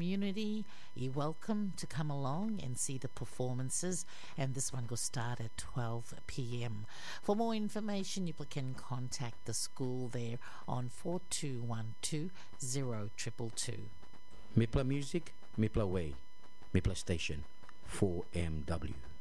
community, you're welcome to come along and see the performances. And this one will start at 12 p.m. For more information, you can contact the school there on 4212 0222. Mipla Music, Mipla Way, Mipla Station, 4MW.